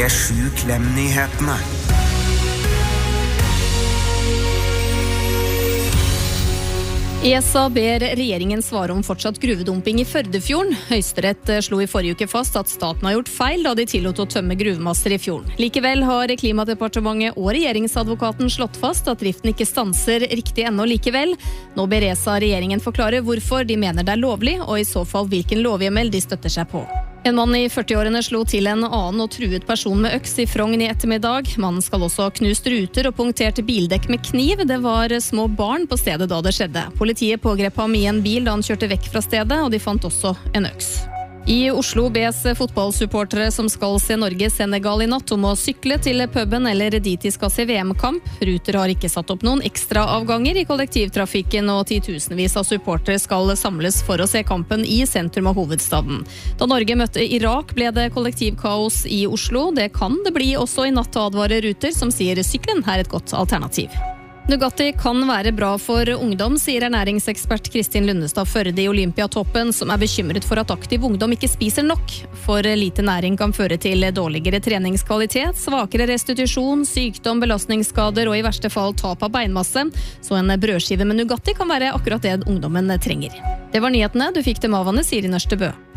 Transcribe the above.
P7-Klem-nyhetene. ESA ber regjeringen svare om fortsatt gruvedumping i Førdefjorden. Høyesterett slo i forrige uke fast at staten har gjort feil da de tillot å tømme gruvemasser i fjorden. Likevel har Klimadepartementet og regjeringsadvokaten slått fast at driften ikke stanser riktig ennå likevel. Nå ber ESA regjeringen forklare hvorfor de mener det er lovlig, og i så fall hvilken lovhjemmel de støtter seg på. En mann i 40-årene slo til en annen og truet person med øks i Frogn i ettermiddag. Mannen skal også ha knust ruter og punktert bildekk med kniv. Det var små barn på stedet da det skjedde. Politiet pågrep ham i en bil da han kjørte vekk fra stedet, og de fant også en øks. I Oslo bes fotballsupportere som skal se Norge-Senegal i natt om å sykle til puben eller dit de skal se VM-kamp. Ruter har ikke satt opp noen ekstra avganger i kollektivtrafikken, og 10 000-vis av supportere skal samles for å se kampen i sentrum av hovedstaden. Da Norge møtte Irak ble det kollektivkaos i Oslo. Det kan det bli også i natt, advarer Ruter, som sier syklen er et godt alternativ. Nugatti kan være bra for ungdom, sier ernæringsekspert Kristin Lundestad Førde i Olympiatoppen, som er bekymret for at aktiv ungdom ikke spiser nok. For lite næring kan føre til dårligere treningskvalitet, svakere restitusjon, sykdom, belastningsskader og i verste fall tap av beinmasse. Så en brødskive med Nugatti kan være akkurat det ungdommen trenger. Det var nyhetene du fikk dem av Anne Siri Nørstebø.